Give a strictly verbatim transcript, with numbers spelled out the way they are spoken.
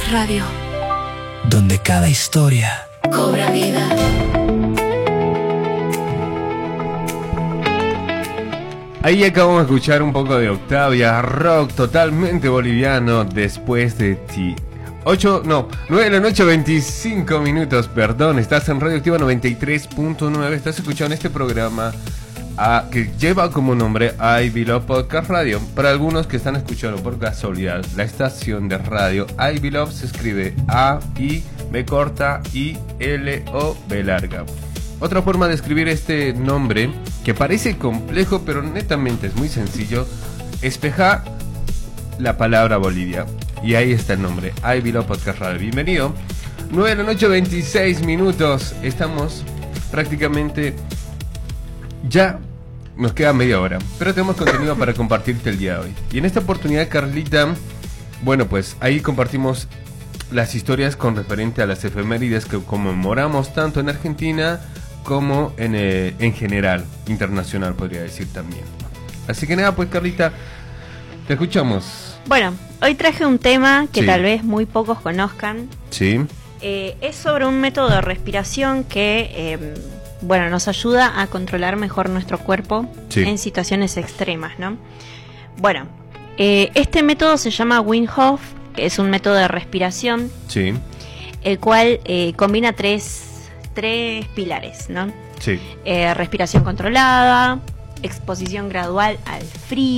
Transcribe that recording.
Radio, donde cada historia cobra vida. Ahí acabamos de escuchar un poco de Octavia, rock totalmente boliviano, después de ti. ocho, no, nueve de la noche, veinticinco minutos, perdón, estás en Radio Activa noventa y tres punto nueve, estás escuchando este programa a, que lleva como nombre I Belove Podcast Radio. Para algunos que están escuchando por casualidad, la estación de radio I Belove se escribe A, I, B corta, I, L, O, B larga. Otra forma de escribir este nombre, que parece complejo pero netamente es muy sencillo, espeja la palabra Bolivia. Y ahí está el nombre, I Belove Podcast Radio. Bienvenido. nueve de la noche, veintiséis minutos. Estamos prácticamente... Ya nos queda media hora, pero tenemos contenido para compartirte el día de hoy. Y en esta oportunidad, Carlita, bueno, pues ahí compartimos las historias con referente a las efemérides que conmemoramos tanto en Argentina como en, eh, en general, internacional podría decir también. Así que nada, pues Carlita, te escuchamos. Bueno, hoy traje un tema que Sí. tal vez muy pocos conozcan. Sí. Eh, es sobre un método de respiración que, eh, bueno, nos ayuda a controlar mejor nuestro cuerpo Sí. en situaciones extremas, ¿no? Bueno, eh, este método se llama Wim Hof, que es un método de respiración, Sí. el cual eh, combina tres, tres pilares, ¿no? Sí. Eh, respiración controlada, exposición gradual al frío,